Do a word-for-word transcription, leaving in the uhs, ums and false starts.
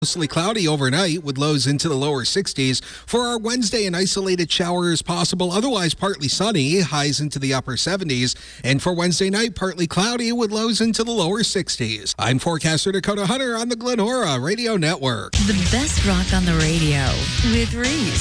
Mostly cloudy overnight with lows into the lower sixties. For our Wednesday, an isolated shower is possible. Otherwise, partly sunny, highs into the upper seventies. And for Wednesday night, partly cloudy with lows into the lower sixties. I'm forecaster Dakota Hunter on the Glenora Radio Network. The best rock on the radio with Reese.